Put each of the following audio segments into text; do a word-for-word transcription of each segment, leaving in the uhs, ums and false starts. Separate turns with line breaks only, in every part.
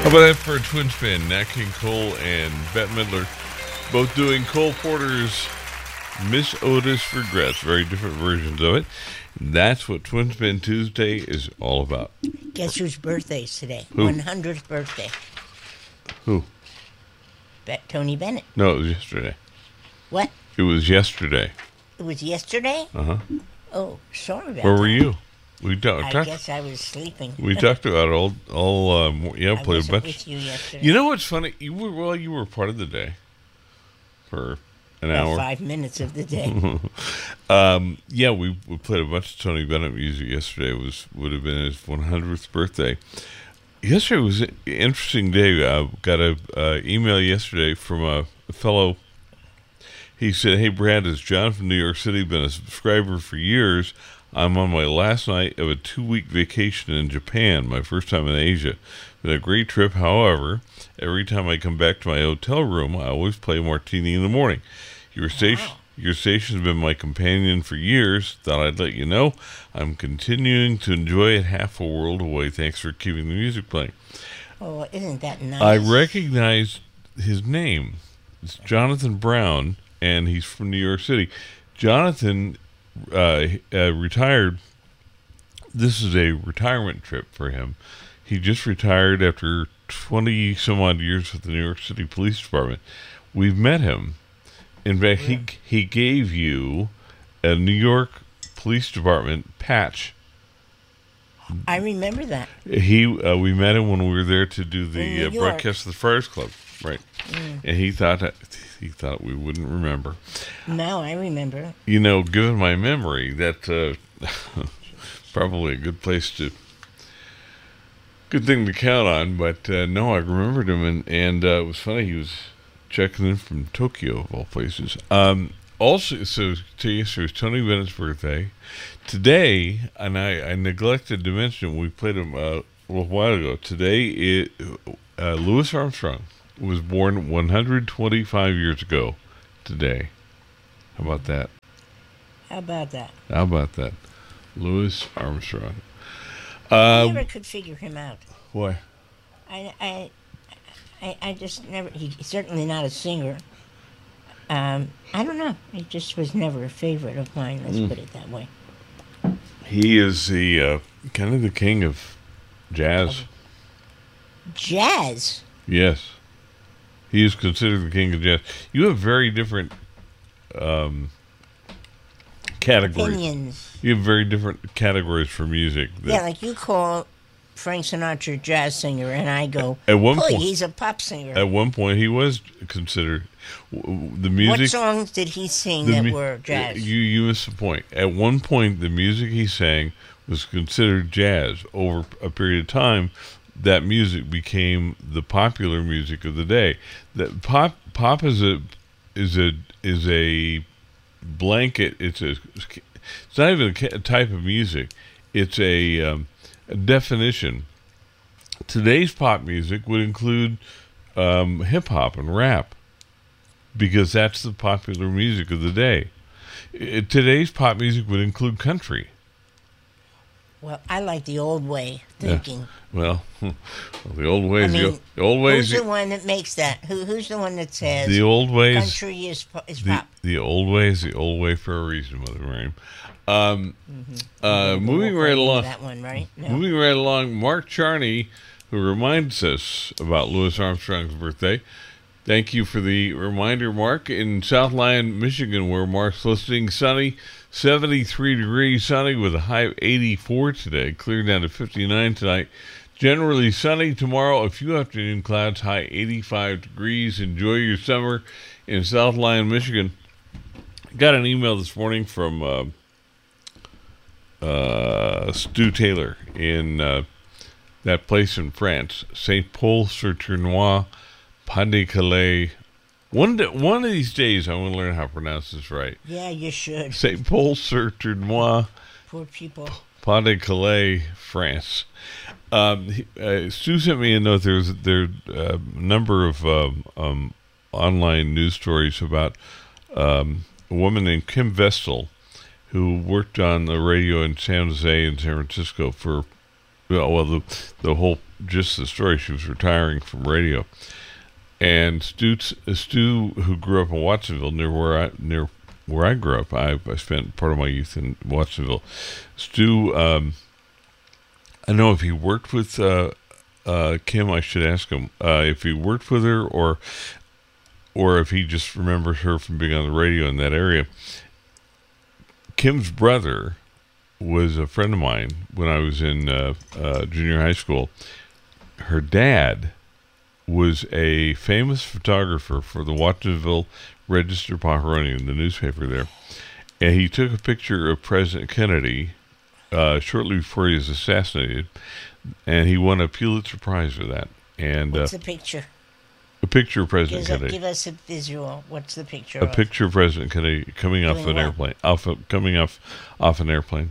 How about that for a twin spin? Nat King Cole and Bette Midler both doing Cole Porter's Miss Otis Regrets. Very different versions of it. That's what Twin Spin Tuesday is all about.
Guess whose birthday is today?
Who?
one hundredth birthday.
Who?
Be- Tony Bennett.
No, it was yesterday.
What?
It was yesterday.
It was yesterday?
Uh-huh.
Oh, sorry about
Where
that.
were you? We talked.
I
talked
guess I was sleeping.
we talked about all, all um, yeah,
I
played a
wasn't
bunch.
with you yesterday.
You know what's funny? You were well. You were part of the day for an
About
hour.
Five minutes of the day.
um, yeah, we, we played a bunch of Tony Bennett music yesterday. It was would have been his one hundredth birthday. Yesterday was an interesting day. I got a uh, email yesterday from a, a fellow. He said, "Hey Brad, it's John from New York City. Been a subscriber for years. I'm on my last night of a two-week vacation in Japan, my first time in Asia. Been a great trip, however, every time I come back to my hotel room, I always play Martini in the morning. Your station,
Wow.
your station's been my companion for years. Thought I'd let you know. I'm continuing to enjoy it half a world away. Thanks for keeping the music playing."
Oh, isn't that nice?
I recognized his name. It's Jonathan Brown, and he's from New York City. Jonathan uh, uh, retired. This is a retirement trip for him. He just retired after twenty some odd years with the New York City Police Department. We've met him. In fact, he he gave you a New York Police Department patch.
I remember that.
He uh, we met him when we were there to do
In
the
New
uh,
York.
broadcast of the Friars Club, right?
Mm.
And he thought that, he thought we wouldn't remember.
Now I remember.
You know, given my memory, that uh, probably a good place to, good thing to count on. But uh, no, I remembered him, and and uh, it was funny. He was checking in from Tokyo, of all places. Um, also, so to you, so it was Tony Bennett's birthday today, and I, I neglected to mention we played him uh, a little while ago. Today, it, uh, Louis Armstrong was born one hundred twenty-five years ago. Today, how about that?
How about that?
How about that, Louis Armstrong?
I
Um,
never could figure him out.
why?
I, I, I, I just never. He's certainly not a singer. Um, I don't know. He just was never a favorite of mine. Let's
Mm.
put it that way.
He is the uh, kind of the king of jazz.
Jazz.
Yes, he is considered the king of jazz. You have very different um, categories.
Opinions.
You have very different categories for music. that-
Yeah, like you call Frank Sinatra a jazz singer, and I go,
At one
"Boy,
point-
he's a pop singer."
At one point, he was considered w- w- the music.
What songs did he sing
the
that
mu-
were jazz?
You you missed the point. At one point, the music he sang was considered jazz. Over a period of time, that music became the popular music of the day. That pop pop is a is a is a blanket. It's a it's not even a ca- type of music. It's a, um, a definition. Today's pop music would include um, hip hop and rap, because that's the popular music of the day. I- today's pop music would include country.
Well, I like the old way thinking.
Well, the old ways,
I mean,
the, the old ways,
Who's the one that makes that? Who, who's the one that says
the old ways,
country is, po- is
the,
pop?
the old way is the old way for a reason, Mother Miriam. Um, uh,
We
moving
won't
right
go into
along,
That one, right? No.
moving right along, Mark Charney, who reminds us about Louis Armstrong's birthday. Thank you for the reminder, Mark. In South Lyon, Michigan, where Mark's listening, sunny, seventy-three degrees, sunny with a high of eighty-four today, clear down to fifty-nine tonight. Generally sunny tomorrow, a few afternoon clouds, high eighty-five degrees. Enjoy your summer in South Lyon, Michigan. Got an email this morning from uh, uh, Stu Taylor in uh, that place in France, Saint Paul sur Tournois, Pas de Calais. One, day, one of these days, I want to learn how to pronounce this right.
Yeah, you should.
Saint Paul sur Tournois,
Poor people.
Pas de Calais, France. Um, he, uh, Stu sent me a note. There's there a number of um, um, online news stories about um, a woman named Kim Vestal, who worked on the radio in San Jose and San Francisco for well, well the the whole just the story. She was retiring from radio, and Stu, Stu, who grew up in Watsonville, near where I near where I grew up. I, I spent part of my youth in Watsonville. Stu, um, I don't know if he worked with uh, uh, Kim. I should ask him uh, if he worked with her, or or if he just remembers her from being on the radio in that area. Kim's brother was a friend of mine when I was in uh, uh, junior high school. Her dad was a famous photographer for the Watsonville Register Pajaroni, the newspaper there, and he took a picture of President Kennedy uh, shortly before he was assassinated, and he won a Pulitzer Prize for that. And
What's
uh,
the picture?
A picture of President
Give,
Kennedy.
give us a visual. What's the picture?
A
of?
picture of President Kennedy coming off
Doing
an
what?
airplane. Off a, coming off off an airplane.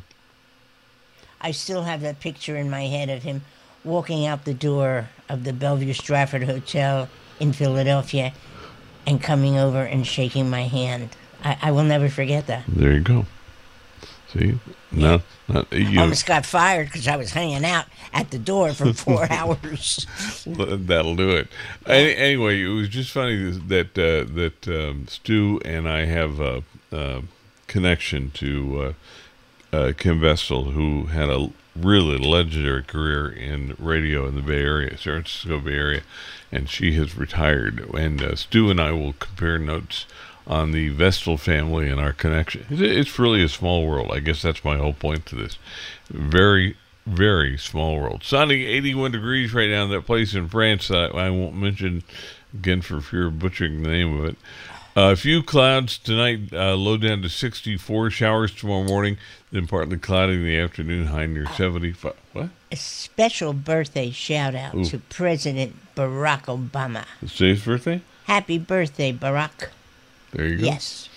I still have that picture in my head of him walking out the door of the Bellevue Stratford Hotel in Philadelphia and coming over and shaking my hand. I, I will never forget that.
There you go. See, no, not you.
I almost got fired because I was hanging out at the door for four hours.
That'll do it. Any, anyway, it was just funny that uh, that um, Stu and I have a, a connection to uh, uh, Kim Vestal, who had a really legendary career in radio in the Bay Area, San Francisco Bay Area, and she has retired. And uh, Stu and I will compare notes on the Vestal family and our connection. It's really a small world. I guess that's my whole point to this. Very, very small world. Sunny, eighty-one degrees right now in that place in France that I won't mention again for fear of butchering the name of it. Uh, a few clouds tonight, uh, low down to sixty-four. Showers tomorrow morning, then partly cloudy in the afternoon, high near seventy-five. What?
A special birthday shout out
Ooh.
to President Barack Obama.
It's today's birthday?
Happy birthday, Barack.
There you go.
Yes.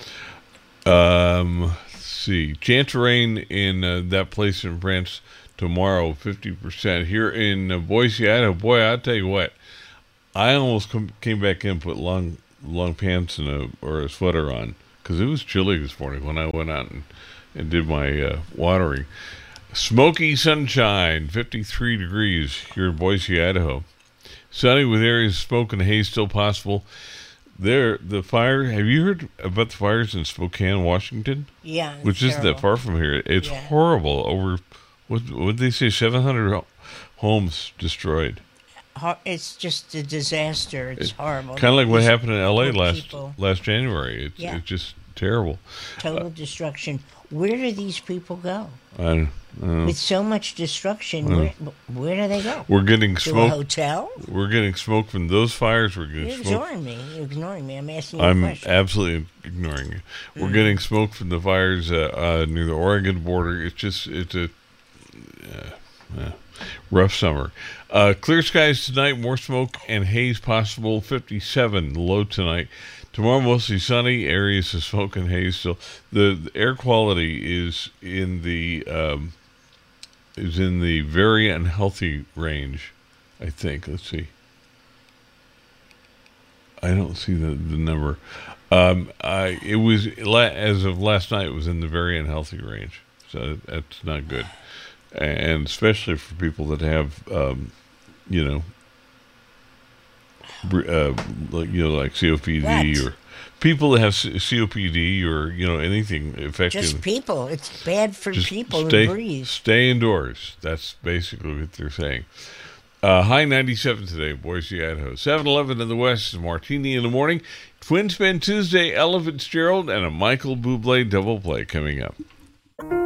Um, let's see. Chance of rain in uh, that place in France tomorrow, fifty percent. Here in uh, Boise, Idaho, boy, I'll tell you what. I almost com- came back in and put long long pants and a, or a sweater on because it was chilly this morning when I went out and, and did my uh, watering. Smoky sunshine, fifty-three degrees here in Boise, Idaho. Sunny with areas of smoke and haze still possible. There, the fire. Have you heard about the fires in Spokane, Washington?
Yeah. it's
Which isn't that
terrible.
far from here. It's
Yeah.
horrible. Over, what what did they say? Seven hundred ho- homes destroyed.
Hor- It's just a disaster. It's horrible.
Kind of like what
These
happened in L A
poor
last
people.
last January. It's
Yeah.
it's just terrible.
Total destruction. Where do these people go?
I don't, I don't know.
With so much destruction, where, where do they go?
We're getting
To a
smoke.
hotel?
We're getting smoke from those fires. We're getting
You're
smoke.
ignoring me. You're ignoring me. I'm asking you a
I'm
question.
absolutely ignoring you. We're
Mm.
getting smoke from the fires uh, uh, near the Oregon border. It's just it's a uh, uh, rough summer. Uh, clear skies tonight. More smoke and haze possible. fifty-seven low tonight. Tomorrow mostly sunny. Areas of smoke and haze. So the, the air quality is in the um, is in the very unhealthy range. I think. Let's see. I don't see the, the number. Um, I it was la- as of last night. It was in the very unhealthy range, so that's not good, and especially for people that have, um, you know, br- uh, like you know, like C O P D
What?
or people that have C- COPD or you know anything affecting.
Just people. It's bad for
Just
people
stay,
to breathe.
Stay indoors. That's basically what they're saying. Uh, high ninety-seven today, Boise, Idaho. seven eleven in the west is Martini in the morning. Twin Spin Tuesday, Ella Fitzgerald, and a Michael Bublé double play coming up.